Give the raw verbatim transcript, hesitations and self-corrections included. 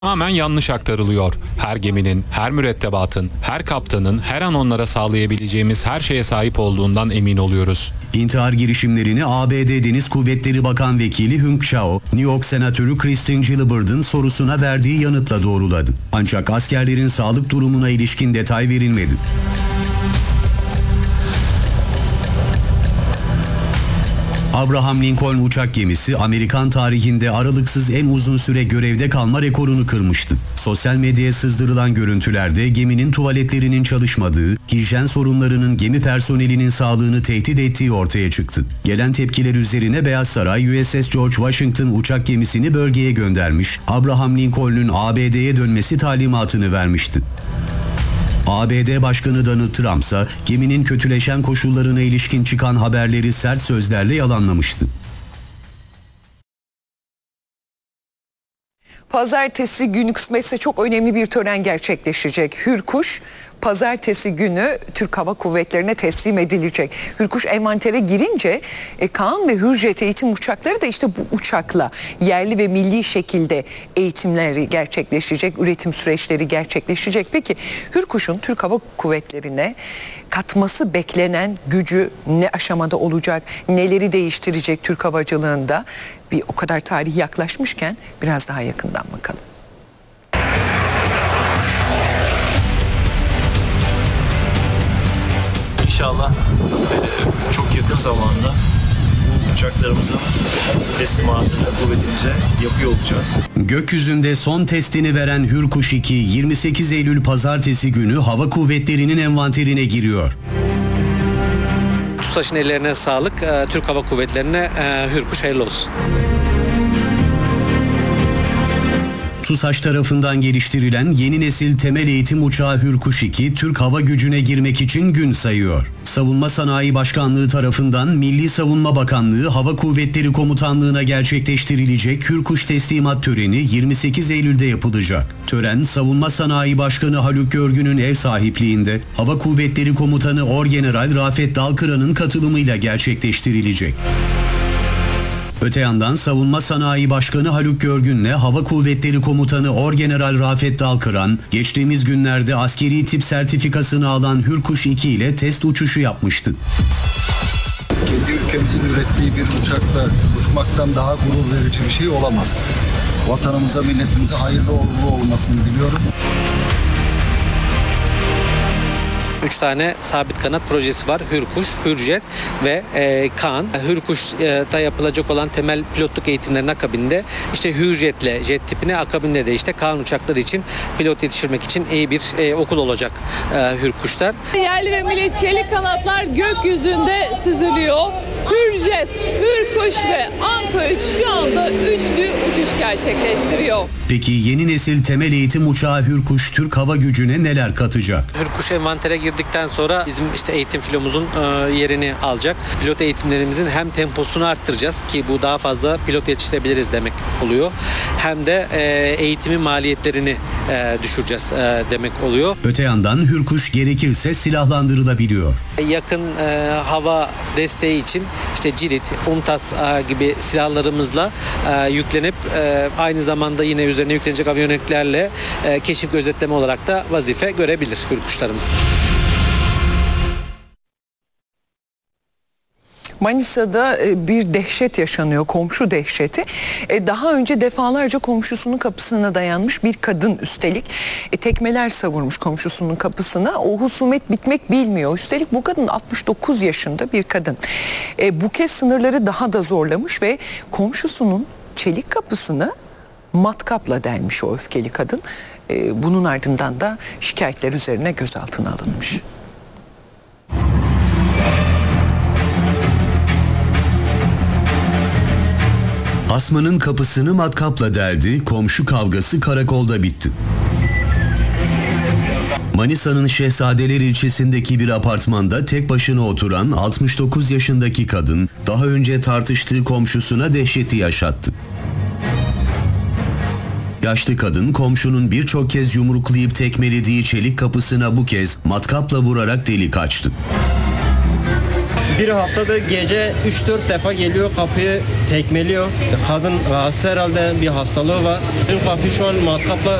tamamen yanlış aktarılıyor. Her geminin, her mürettebatın, her kaptanın her an onlara sağlayabileceğimiz her şeye sahip olduğundan emin oluyoruz. İntihar girişimlerini A B D Deniz Kuvvetleri Bakan Vekili Hung Chao, New York Senatörü Kristen Gillibrand'ın sorusuna verdiği yanıtla doğruladı. Ancak askerlerin sağlık durumuna ilişkin detay verilmedi. Abraham Lincoln uçak gemisi Amerikan tarihinde aralıksız en uzun süre görevde kalma rekorunu kırmıştı. Sosyal medyaya sızdırılan görüntülerde geminin tuvaletlerinin çalışmadığı, hijyen sorunlarının gemi personelinin sağlığını tehdit ettiği ortaya çıktı. Gelen tepkiler üzerine Beyaz Saray U S S George Washington uçak gemisini bölgeye göndermiş, Abraham Lincoln'un A B D'ye dönmesi talimatını vermişti. A B D Başkanı Donald Trump ise geminin kötüleşen koşullarına ilişkin çıkan haberleri sert sözlerle yalanlamıştı. Pazartesi günü kısmetse çok önemli bir tören gerçekleşecek. Hürkuş pazartesi günü Türk Hava Kuvvetleri'ne teslim edilecek. Hürkuş envantere girince e, Kaan ve Hürjet eğitim uçakları da işte bu uçakla yerli ve milli şekilde eğitimleri gerçekleşecek, üretim süreçleri gerçekleşecek. Peki Hürkuş'un Türk Hava Kuvvetleri'ne katması beklenen gücü ne aşamada olacak, neleri değiştirecek Türk havacılığında? Bir o kadar tarih yaklaşmışken biraz daha yakından bakalım. İnşallah e, çok yakın zamanda bu uçaklarımızın teslimatını kuvvetimize yapıyor olacağız. Gökyüzünde son testini veren Hürkuş iki, yirmi sekiz Eylül Pazartesi günü Hava Kuvvetleri'nin envanterine giriyor. TUSAŞ'ın ellerine sağlık. Türk Hava Kuvvetleri'ne Hürkuş hayırlı olsun. TUSAŞ tarafından geliştirilen yeni nesil temel eğitim uçağı Hürkuş iki, Türk hava gücüne girmek için gün sayıyor. Savunma Sanayi Başkanlığı tarafından Milli Savunma Bakanlığı Hava Kuvvetleri Komutanlığı'na gerçekleştirilecek Hürkuş teslimat töreni yirmi sekiz Eylül'de yapılacak. Tören, Savunma Sanayi Başkanı Haluk Görgün'ün ev sahipliğinde Hava Kuvvetleri Komutanı Orgeneral Rafet Dalkıran'ın katılımıyla gerçekleştirilecek. Öte yandan Savunma Sanayi Başkanı Haluk Görgün'le Hava Kuvvetleri Komutanı Orgeneral Rafet Dalkıran, geçtiğimiz günlerde askeri tip sertifikasını alan Hürkuş iki ile test uçuşu yapmıştı. Kendi ülkemizin ürettiği bir uçakla uçmaktan daha gurur verici bir şey olamaz. Vatanımıza, milletimize hayırlı uğurlu olmasını diliyorum. Üç tane sabit kanat projesi var. Hürkuş, Hürjet ve e, Kaan. Hürkuş'ta yapılacak olan temel pilotluk eğitimlerinin akabinde işte Hürjet'le jet tipine, akabinde de işte Kaan uçakları için pilot yetiştirmek için iyi bir e, okul olacak e, Hürkuşlar. Yerli ve milli çelik kanatlar gökyüzünde süzülüyor. Hürjet, Hürkuş ve Anka üç şu anda üçlü uçuş gerçekleştiriyor. Peki yeni nesil temel eğitim uçağı Hürkuş Türk hava gücüne neler katacak? Hürkuş envantere girdikten sonra bizim işte eğitim filomuzun e, yerini alacak. Pilot eğitimlerimizin hem temposunu arttıracağız ki bu daha fazla pilot yetiştirebiliriz demek oluyor. Hem de e, eğitimin maliyetlerini e, düşüreceğiz e, demek oluyor. Öte yandan Hürkuş gerekirse silahlandırılabiliyor. Yakın e, hava desteği için işte Cirit, UMTAS e, gibi silahlarımızla e, yüklenip e, aynı zamanda yine üzerine yüklenecek aviyoniklerle e, keşif gözetleme olarak da vazife görebilir Hürkuşlarımız. Manisa'da bir dehşet yaşanıyor, komşu dehşeti. Daha önce defalarca komşusunun kapısına dayanmış bir kadın üstelik tekmeler savurmuş komşusunun kapısına. O husumet bitmek bilmiyor. Üstelik bu kadın altmış dokuz yaşında bir kadın. Bu kez sınırları daha da zorlamış ve komşusunun çelik kapısını matkapla delmiş o öfkeli kadın. Bunun ardından da şikayetler üzerine gözaltına alınmış. Asmanın kapısını matkapla deldi, komşu kavgası karakolda bitti. Manisa'nın Şehzadeler ilçesindeki bir apartmanda tek başına oturan altmış dokuz yaşındaki kadın daha önce tartıştığı komşusuna dehşeti yaşattı. Yaşlı kadın komşunun birçok kez yumruklayıp tekmelediği çelik kapısına bu kez matkapla vurarak delik açtı. Bir haftada gece üç dört defa geliyor, kapıyı tekmeliyor. Kadın rahatsız herhalde, bir hastalığı var. Bizim kapıyı şu an matkapla